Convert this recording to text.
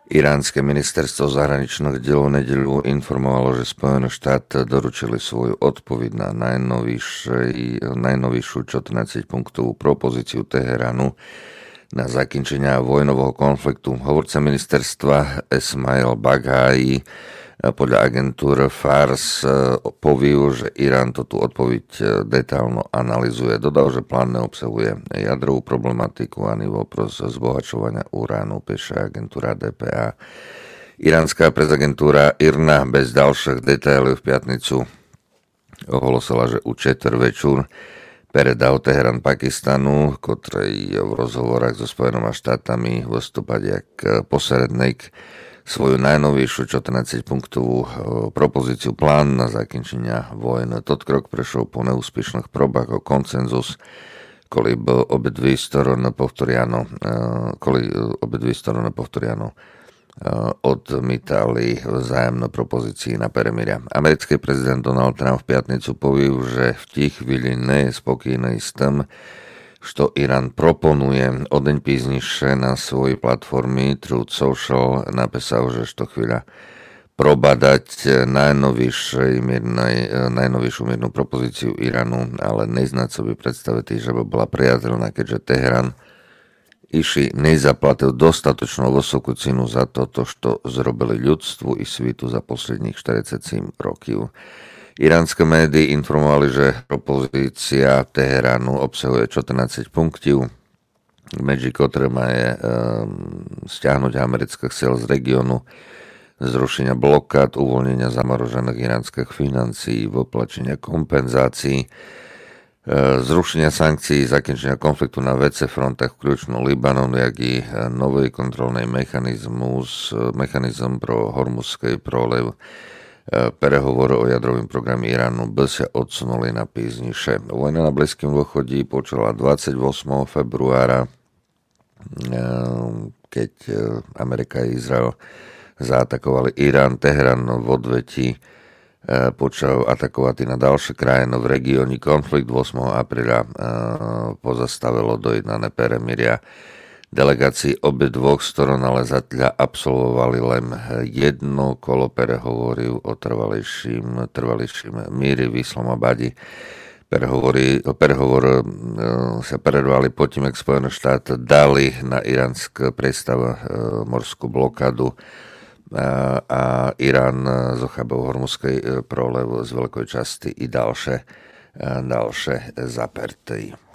Iránske ministerstvo zahraničných diel v nedeľu informovalo, že Spojené štáty doručili svoju odpoveď na najnovejšiu 14-punktovú propozíciu Teheránu na zakončenie vojnového konfliktu. Hovorca ministerstva Esmail Baghai podľa agentúry Fars poviu, že Irán tú odpoveď detailno analyzuje. Dodal, že plán neobsahuje jadrovú problematiku ani vopros zbohačovania uránu, píše agentúra DPA. Iránska presagentúra IRNA bez ďalších detailov v piatnicu ohlasila, že u četver večer predal Teherán Pakistanu, ktorý v rozhovorách so Spojenými štátami vystúpať jak posredník, svoju najnovejšiu 14-punktovú propozíciu plán na zakončenie vojny. Tot krok prešiel po neúspešných probách o konsenzus, koli obidve strany povtoriano odmítali vzájemné propozícii na peremiria. Americký prezident Donald Trump v piatnicu povedal, že v tých chvíli nie je spokojný s tým, što Irán proponuje. O deň píznišie na svojej platforme Truth Social napísal, že što chvíľa probadať najnovejšiu miernu propozíciu Iránu, ale neznať sobie predstaviť, že by bola priateľná, keďže Teherán iši nezaplatil dostatočnú vysokú cenu za toto, što zrobili ľudstvu i svitu za posledných 47 rokov. Iránske médií informovali, že propozícia Teheránu obsahuje 14 punktov, medzi ktorými je stiahnuť amerických sil z regiónu, zrušenia blokád, uvoľnenia zamorožených iránskych financií, vyplačenia kompenzácií, zrušenia sankcií, zakončenia konfliktu na WC frontách, vključno Libanon, jak i nový kontrolný mechanizm pro Hormuzský proliv. Prehovory o jadrovým programe Iránu by sa odsunuli na pízniše. Vojna na Blízkom východe počala 28. februára, keď Amerika a Izrael zaatakovali Irán. Teherán v odvetí počal atakovať na ďalšie krajiny v regióne. Konflikt 8. apríla pozastavilo dojednané peremiria. Delegácii obidvoch stron ale zatiaľ absolvovali len jedno kolo prehovorov o trvalejším míri v Islamabade. Prehovor sa prerovali potom, jak Spojené štáty dali na iránsk prístav morskú blokádu a Irán zochábal Hormuzský proliv z veľkej časti i ďalšie zapertej.